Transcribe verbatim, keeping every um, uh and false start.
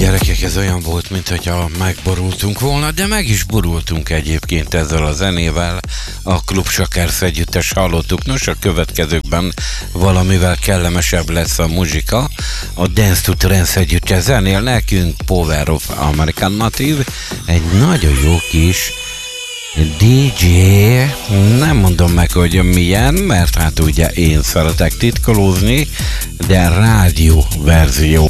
Gyerekek, ez olyan volt, mint hogyha megborultunk volna, de meg is borultunk egyébként ezzel a zenével. A Klub Sakers együttes hallottuk. Nos, a következőkben valamivel kellemesebb lesz a muzsika. A Dance to Trance együttes zenél nekünk Power of American Native, egy nagyon jó kis dé dzsé, nem mondom meg, hogy milyen, mert hát ugye én szeretek titkolózni, de rádió verzió.